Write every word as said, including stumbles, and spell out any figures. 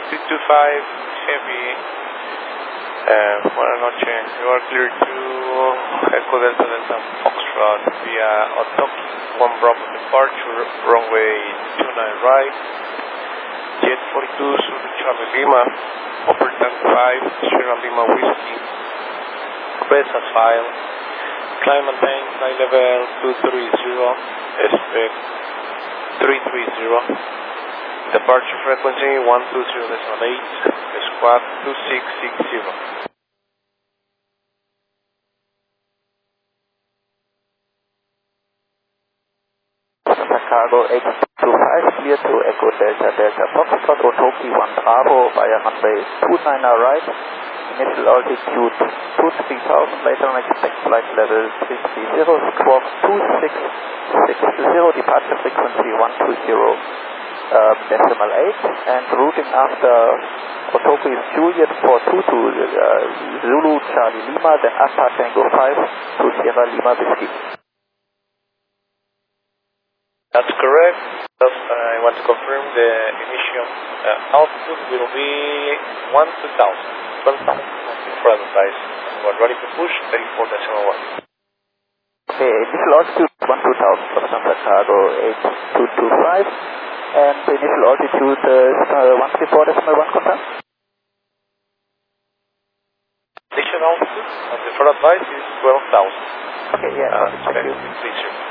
two two five, heavy. Uh, buenas noches. You are clear to Echo Delta Delta Foxtrot via Otoki, one Bravo departure, runway two nine right, Jet forty-two, Zulu Charlie Lima, upper tank five, Sierra Lima Whiskey, Beta file, climb and maintain flight level two three zero, expect three three zero, departure frequency one two zero point eight, squad two six six zero. Chicago eight two five, clear to Echo Delta Delta Foxtrot, Otoki one Bravo via runway two nine right, initial altitude two three thousand, later on expect flight level three three zero, squawk two six six zero, departure frequency one two zero uh, decimal eight, and routing after Otoki is Juliet four two to uh, Zulu Charlie Lima, then Alpha Tango five to Sierra Lima Whiskey. That's correct. Just, uh, I want to confirm the initial uh, altitude will be one two thousand, twelve thousand for advice. We're ready to push thirty-four decimal one. Okay, initial altitude one two thousand for Santa Cargo eight two two five, and the initial altitude is uh, one three four decimal one, confirm? Initial altitude, and the for advice is twelve thousand. Okay, yeah, Uh, thank you. Please,